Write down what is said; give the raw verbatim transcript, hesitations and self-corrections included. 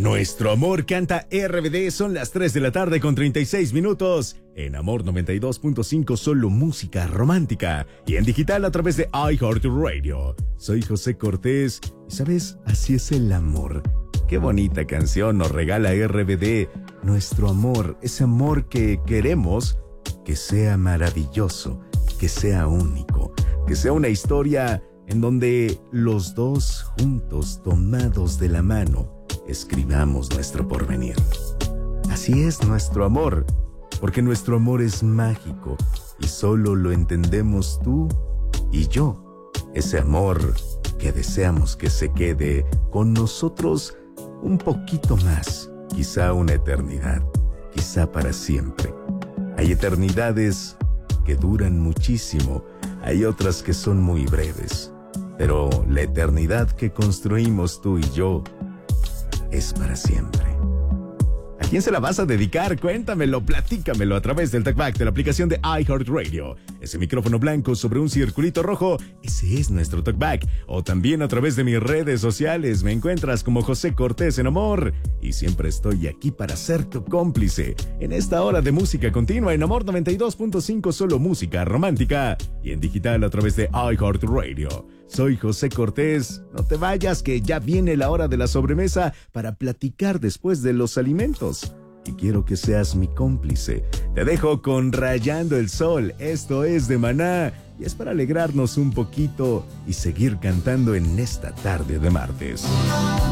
Nuestro amor canta R B D, son las tres de la tarde con treinta y seis minutos. En Amor noventa y dos punto cinco, solo música romántica. Y en digital a través de iHeartRadio. Soy José Cortés. Y sabes, así es el amor. Qué bonita canción nos regala R B D. Nuestro amor, ese amor que queremos que sea maravilloso, que sea único, que sea una historia en donde los dos juntos, tomados de la mano, escribamos nuestro porvenir. Así es nuestro amor, porque nuestro amor es mágico y solo lo entendemos tú y yo. Ese amor que deseamos que se quede con nosotros un poquito más, quizá una eternidad, quizá para siempre. Hay eternidades que duran muchísimo, hay otras que son muy breves, pero la eternidad que construimos tú y yo es para siempre. ¿A quién se la vas a dedicar? Cuéntamelo, platícamelo a través del TalkBack de la aplicación de iHeartRadio. Ese micrófono blanco sobre un circulito rojo, ese es nuestro TalkBack. O también a través de mis redes sociales me encuentras como José Cortés en Amor. Y siempre estoy aquí para ser tu cómplice en esta hora de música continua en Amor noventa y dos punto cinco, solo música romántica. Y en digital a través de iHeartRadio. Soy José Cortés. No te vayas, que ya viene la hora de la sobremesa para platicar después de los alimentos. Y quiero que seas mi cómplice. Te dejo con Rayando el Sol. Esto es de Maná y es para alegrarnos un poquito y seguir cantando en esta tarde de martes.